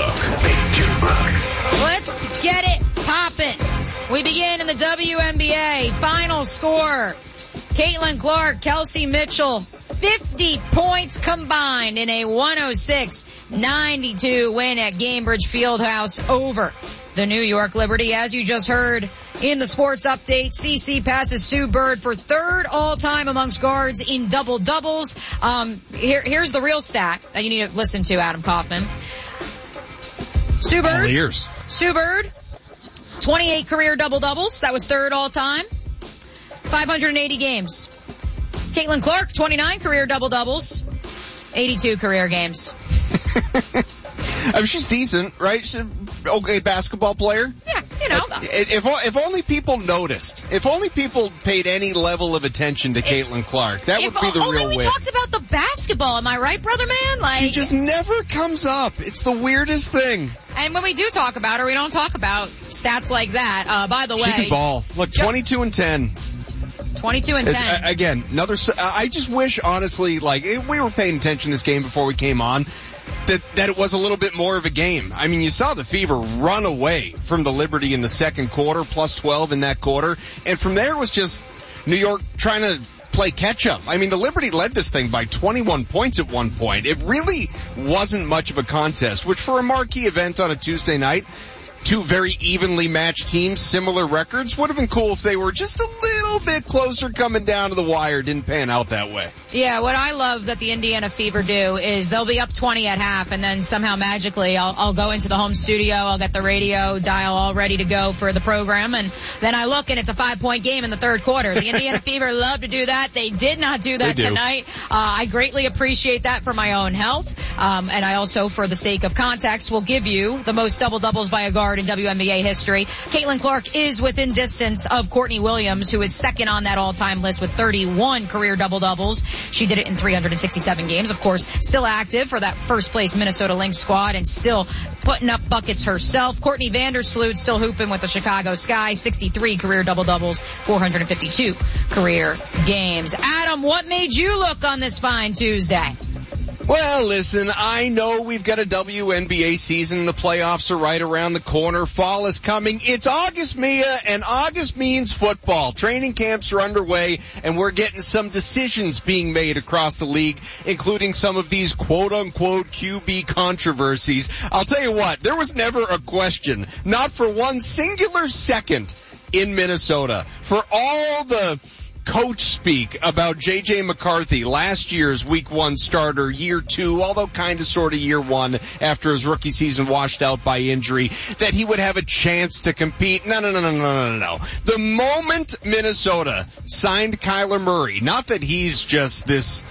Let's get it poppin'. We begin in the WNBA. Final score. Caitlin Clark, Kelsey Mitchell, 50 points combined in a 106-92 win at Gainbridge Fieldhouse over the New York Liberty. As you just heard in the sports update, CC passes Sue Bird for third all-time amongst guards in double-doubles. Here's the real stat that you need to listen to, Adam Kaufman. Sue Bird, 28 career double-doubles. That was third all-time. 580 games. Caitlin Clark, 29 career double-doubles. 82 career games. I mean, she's decent, right? She's an okay basketball player. Yeah, you know. If only people noticed. If only people paid any level of attention to Caitlin Clark. That would be the real win. Only we talked about the basketball. Am I right, brother man? She just never comes up. It's the weirdest thing. And when we do talk about her, we don't talk about stats like that. By the way. She can ball. Look, 22 and 10. 22 and 10. Again, I just wish, honestly, like, if we were paying attention to this game before we came on, that it was a little bit more of a game. I mean, you saw the Fever run away from the Liberty in the second quarter, plus 12 in that quarter. And from there it was just New York trying to play catch up. I mean, the Liberty led this thing by 21 points at one point. It really wasn't much of a contest, which for a marquee event on a Tuesday night, two very evenly matched teams, similar records, would have been cool if they were just a little bit closer coming down to the wire. Didn't pan out that way. Yeah, what I love that the Indiana Fever do is they'll be up 20 at half, and then somehow magically I'll go into the home studio, I'll get the radio dial all ready to go for the program, and then I look and it's a 5-point game in the third quarter. The Indiana Fever love to do that. They did not do that tonight. I greatly appreciate that for my own health, and I also, for the sake of context, will give you the most double-doubles by a guard in WNBA history. Caitlin Clark is within distance of Courtney Williams, who is second on that all-time list with 31 career double-doubles. She did it in 367 games. Of course, still active for that first-place Minnesota Lynx squad and still putting up buckets herself. Courtney Vandersloot still hooping with the Chicago Sky, 63 career double-doubles, 452 career games. Adam, what made you look on this fine Tuesday? Well, listen, I know we've got a WNBA season. The playoffs are right around the corner. Fall is coming. It's August, Mia, and August means football. Training camps are underway, and we're getting some decisions being made across the league, including some of these quote-unquote QB controversies. I'll tell you what, there was never a question, not for one singular second in Minnesota, for all the coach speak about J.J. McCarthy, last year's week 1 starter, year 2, although kind of sort of year 1 after his rookie season washed out by injury, that he would have a chance to compete. No. The moment Minnesota signed Kyler Murray, not that he's just this,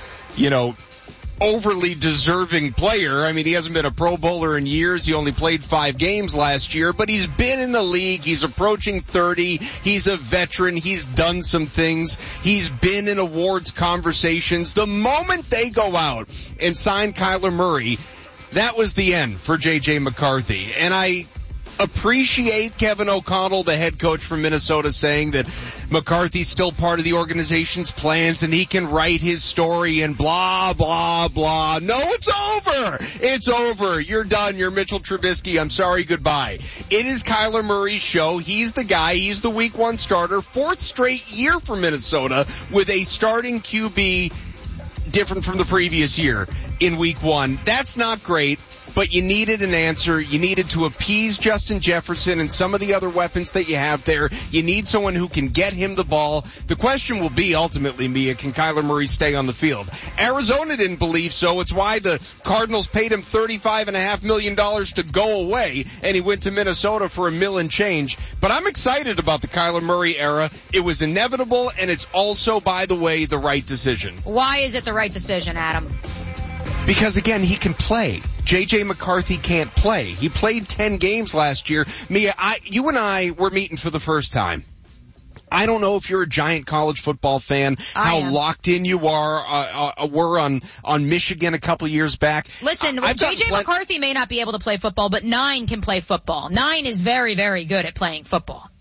overly deserving player. I mean, he hasn't been a Pro Bowler in years. He only played 5 games last year, but he's been in the league. He's approaching 30. He's a veteran. He's done some things. He's been in awards conversations. The moment they go out and sign Kyler Murray, that was the end for J.J. McCarthy. And I appreciate Kevin O'Connell, the head coach from Minnesota, saying that McCarthy's still part of the organization's plans and he can write his story and blah, blah, blah. No, it's over. It's over. You're done. You're Mitchell Trubisky. I'm sorry. Goodbye. It is Kyler Murray's show. He's the guy. He's the week 1 starter. 4th straight year for Minnesota with a starting QB different from the previous year in week 1. That's not great. But you needed an answer. You needed to appease Justin Jefferson and some of the other weapons that you have there. You need someone who can get him the ball. The question will be, ultimately, Mia, can Kyler Murray stay on the field? Arizona didn't believe so. It's why the Cardinals paid him $35.5 million to go away, and he went to Minnesota for $1 million and change. But I'm excited about the Kyler Murray era. It was inevitable, and it's also, by the way, the right decision. Why is it the right decision, Adam? Because, again, he can play. J.J. McCarthy can't play. He played 10 games last year. Mia, you and I were meeting for the first time. I don't know if you're a giant college football fan, how locked in you were on Michigan a couple years back. Listen, J.J. McCarthy may not be able to play football, but 9 can play football. 9 is very, very good at playing football.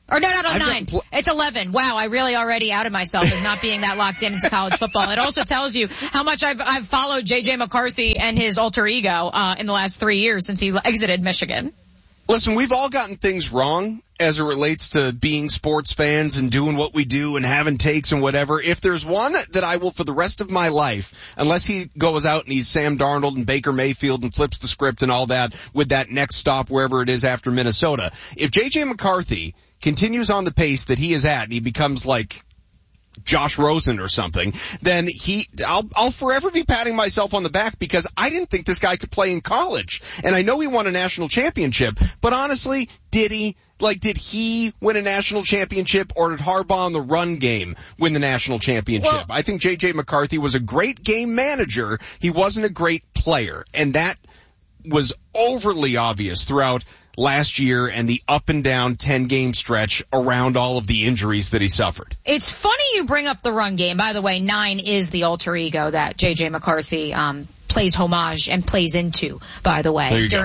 Or no, 9. It's 11. Wow, I really already outed myself as not being that locked into college football. It also tells you how much I've followed J.J. McCarthy and his alter ego in the last 3 years since he exited Michigan. Listen, we've all gotten things wrong as it relates to being sports fans and doing what we do and having takes and whatever. If there's one that I will for the rest of my life, unless he goes out and he's Sam Darnold and Baker Mayfield and flips the script and all that with that next stop wherever it is after Minnesota, if J.J. McCarthy continues on the pace that he is at and he becomes like Josh Rosen or something, then I'll forever be patting myself on the back because I didn't think this guy could play in college. And I know he won a national championship, but honestly, did he? Did he win a national championship, or did Harbaugh in the run game win the national championship? Well, I think J.J. McCarthy was a great game manager. He wasn't a great player, and that was overly obvious throughout last year and the up and down 10-game stretch around all of the injuries that he suffered. It's funny you bring up the run game. By the way, 9 is the alter ego that J.J. McCarthy plays homage and plays into, by the way.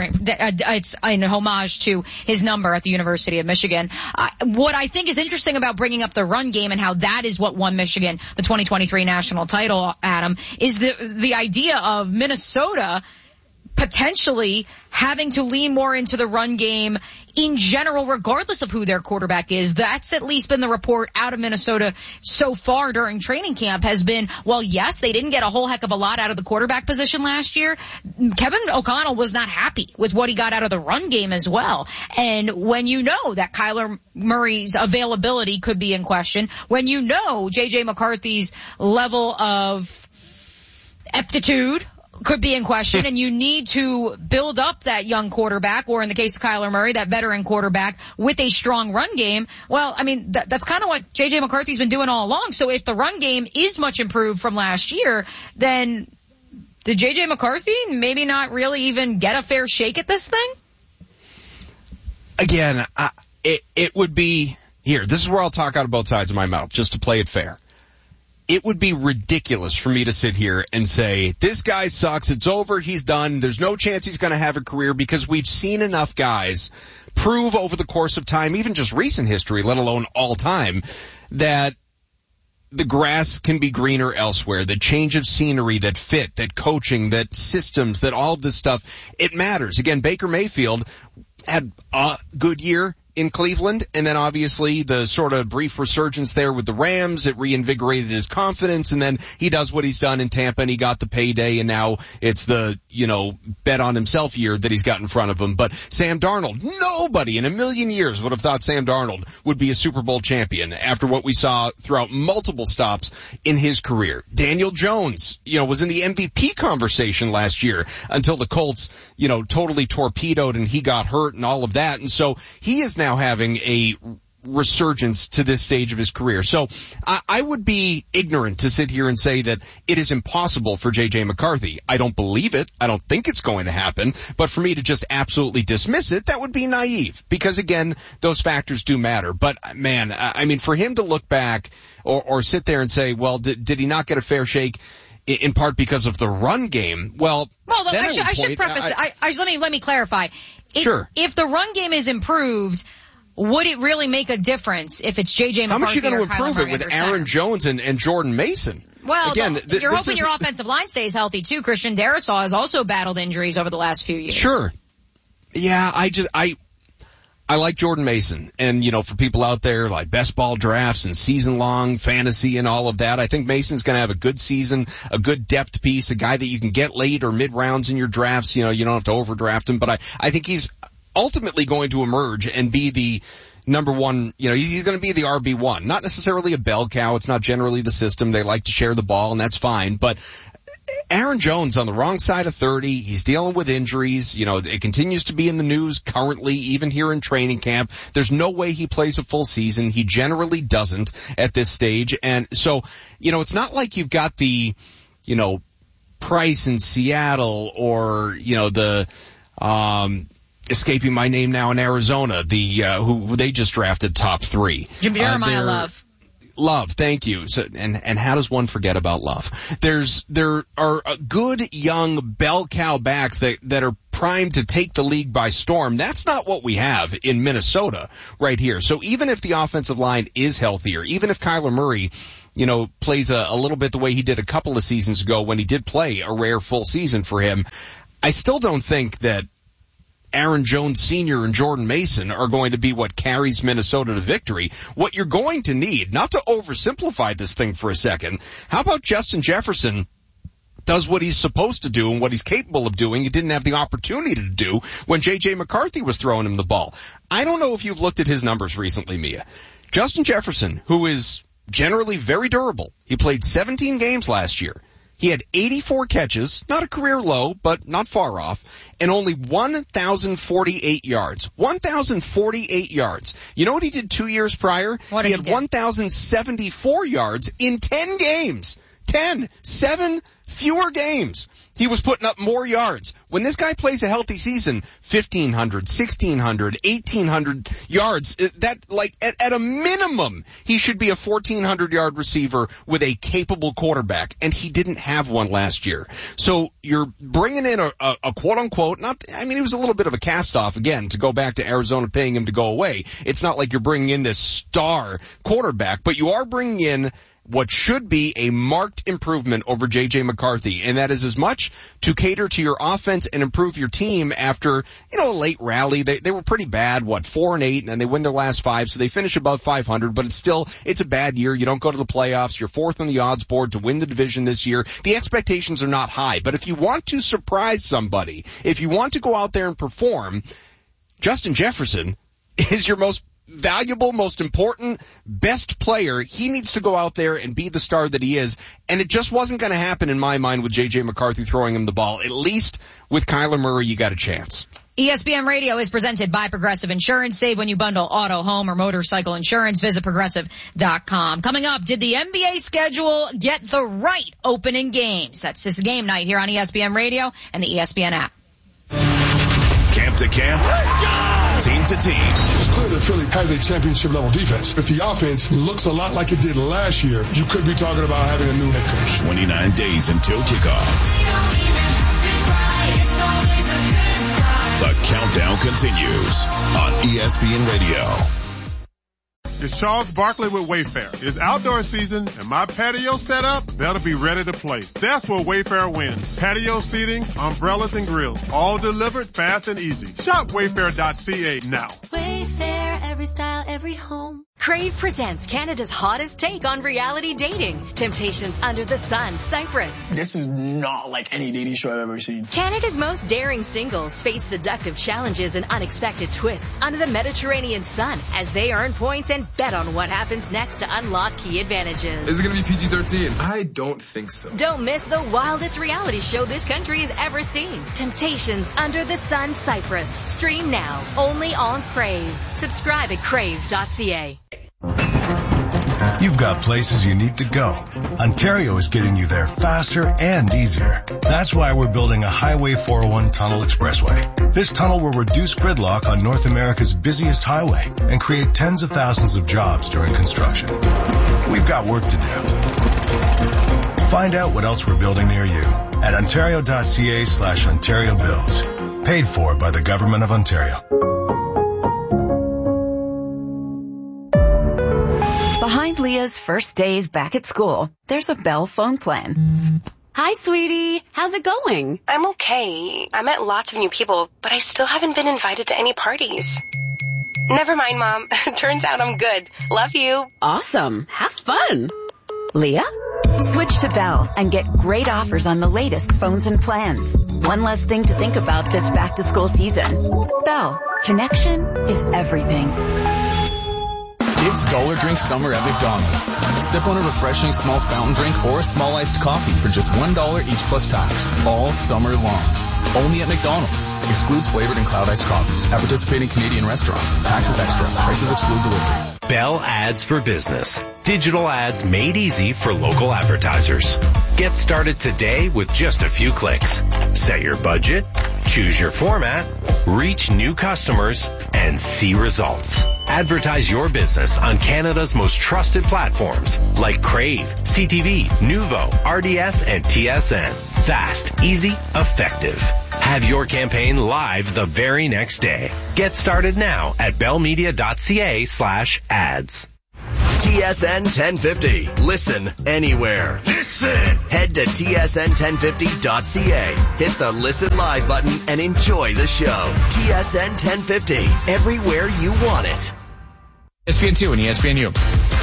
It's in homage to his number at the University of Michigan. What I think is interesting about bringing up the run game and how that is what won Michigan the 2023 national title, Adam, is the idea of Minnesota potentially having to lean more into the run game in general, regardless of who their quarterback is. That's at least been the report out of Minnesota so far during training camp, has been, well, yes, they didn't get a whole heck of a lot out of the quarterback position last year. Kevin O'Connell was not happy with what he got out of the run game as well. And when you know that Kyler Murray's availability could be in question, when you know J.J. McCarthy's level of aptitude could be in question, and you need to build up that young quarterback, or in the case of Kyler Murray, that veteran quarterback with a strong run game. Well, I mean, that's kind of what J.J. McCarthy's been doing all along. So if the run game is much improved from last year, then did J.J. McCarthy maybe not really even get a fair shake at this thing? Again, it would be, here, this is where I'll talk out of both sides of my mouth, just to play it fair. It would be ridiculous for me to sit here and say, this guy sucks, it's over, he's done, there's no chance he's going to have a career, because we've seen enough guys prove over the course of time, even just recent history, let alone all time, that the grass can be greener elsewhere, that change of scenery, that fit, that coaching, that systems, that all of this stuff, it matters. Again, Baker Mayfield had a good year in Cleveland, and then obviously the sort of brief resurgence there with the Rams, it reinvigorated his confidence, and then he does what he's done in Tampa, and he got the payday, and now it's the, bet on himself year that he's got in front of him. But Sam Darnold, nobody in a million years would have thought Sam Darnold would be a Super Bowl champion after what we saw throughout multiple stops in his career. Daniel Jones, was in the MVP conversation last year until the Colts, totally torpedoed and he got hurt and all of that. And so he is now having a resurgence to this stage of his career. So I would be ignorant to sit here and say that it is impossible for J.J. McCarthy. I don't believe it. I don't think it's going to happen. But for me to just absolutely dismiss it, that would be naive. Because again, those factors do matter. But man, I mean, for him to look back or sit there and say, well, did he not get a fair shake? In part because of the run game. Well, I should preface it. Let me clarify. Sure. If the run game is improved, would it really make a difference if it's J.J. McCarthy? How much are you going to improve it with Aaron Jones and Jordan Mason? Well, again, you're hoping your offensive line stays healthy too. Christian Darrisaw has also battled injuries over the last few years. Sure. Yeah, I like Jordan Mason, and for people out there like best ball drafts and season long fantasy and all of that, I think Mason's going to have a good season, a good depth piece, a guy that you can get late or mid rounds in your drafts. You don't have to overdraft him, but I think he's ultimately going to emerge and be the number one. He's going to be the RB1, not necessarily a bell cow. It's not generally the system. They like to share the ball, and that's fine, but Aaron Jones on the wrong side of 30. He's dealing with injuries. It continues to be in the news currently, even here in training camp. There's no way he plays a full season. He generally doesn't at this stage. And so, it's not like you've got the, Price in Seattle or, the, escaping my name now in Arizona, who they just drafted top 3. Jeremiah Love, thank you. So, and how does one forget about Love? There are good young bell cow backs that are primed to take the league by storm. That's not what we have in Minnesota right here. So even if the offensive line is healthier, even if Kyler Murray, plays a little bit the way he did a couple of seasons ago when he did play a rare full season for him, I still don't think that Aaron Jones Sr. and Jordan Mason are going to be what carries Minnesota to victory. What you're going to need, not to oversimplify this thing for a second, how about Justin Jefferson does what he's supposed to do and what he's capable of doing he didn't have the opportunity to do when J.J. McCarthy was throwing him the ball. I don't know if you've looked at his numbers recently, Mia. Justin Jefferson, who is generally very durable, he played 17 games last year. He had 84 catches, not a career low, but not far off, and only 1,048 yards. 1,048 yards. You know what he did 2 years prior? He had 1,074 yards in 10 games. 7 fewer games. He was putting up more yards. When this guy plays a healthy season, 1,500, 1,600, 1,800 yards, at a minimum, he should be a 1,400-yard receiver with a capable quarterback, and he didn't have one last year. So you're bringing in a quote-unquote, he was a little bit of a cast-off, again, to go back to Arizona paying him to go away. It's not like you're bringing in this star quarterback, but you are bringing in what should be a marked improvement over J.J. McCarthy, and that is as much to cater to your offense and improve your team after, a late rally. They were pretty bad, 4-8, and then they win their last 5, so they finish above 500, but it's a bad year. You don't go to the playoffs. You're 4th on the odds board to win the division this year. The expectations are not high, but if you want to surprise somebody, if you want to go out there and perform, Justin Jefferson is your most valuable, most important, best player. He needs to go out there and be the star that he is, and it just wasn't going to happen in my mind with J.J. McCarthy throwing him the ball. At least with Kyler Murray, you got a chance. ESPN Radio is presented by Progressive Insurance. Save when you bundle auto, home, or motorcycle insurance. Visit Progressive.com. Coming up, did the NBA schedule get the right opening games? That's this game night here on ESPN Radio and the ESPN app. Camp to camp, team to team. It's clear that Philly has a championship-level defense. If the offense looks a lot like it did last year, you could be talking about having a new head coach. 29 days until kickoff. The countdown continues on ESPN Radio. It's Charles Barkley with Wayfair. It's outdoor season, and my patio set up better be ready to play. That's where Wayfair wins. Patio seating, umbrellas, and grills, all delivered fast and easy. Shop Wayfair.ca now. Wayfair, every style, every home. Crave presents Canada's hottest take on reality dating. Temptations Under the Sun, Cyprus. This is not like any dating show I've ever seen. Canada's most daring singles face seductive challenges and unexpected twists under the Mediterranean sun as they earn points and bet on what happens next to unlock key advantages. Is it going to be PG-13? I don't think so. Don't miss the wildest reality show this country has ever seen. Temptations Under the Sun, Cyprus. Stream now, only on Crave. Subscribe at crave.ca. You've got places you need to go. Ontario is getting you there faster and easier. That's why we're building a Highway 401 Tunnel Expressway. This tunnel will reduce gridlock on North America's busiest highway and create tens of thousands of jobs during construction. We've got work to do. Find out what else we're building near you at ontario.ca/Ontario Builds. Paid for by the Government of Ontario. Behind Leah's first days back at school, there's a Bell phone plan. Hi, sweetie. How's it going? I'm okay. I met lots of new people, but I still haven't been invited to any parties. Never mind, Mom. Turns out I'm good. Love you. Awesome. Have fun. Leah? Switch to Bell and get great offers on the latest phones and plans. One less thing to think about this back-to-school season. Bell. Connection is everything. It's Dollar Drink Summer at McDonald's. Sip on a refreshing small fountain drink or a small iced coffee for just $1 each plus tax, all summer long. Only at McDonald's. Excludes flavored and cloud iced coffees at participating Canadian restaurants. Taxes extra. Prices exclude delivery. Bell Ads for Business. Digital ads made easy for local advertisers. Get started today with just a few clicks. Set your budget, choose your format, reach new customers, and see results. Advertise your business on Canada's most trusted platforms like Crave, CTV, Nuvo, RDS, and TSN. Fast, easy, effective. Have your campaign live the very next day. Get started now at bellmedia.ca/ads. TSN 1050. Listen anywhere. Listen. Head to tsn1050.ca. Hit the Listen Live button and enjoy the show. TSN 1050. Everywhere you want it. ESPN2 and ESPNU.